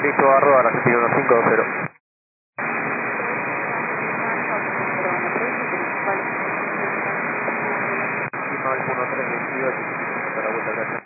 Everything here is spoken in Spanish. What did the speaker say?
Listo, arroba Argentina 1520. Lima 1328, para vuelta a casa.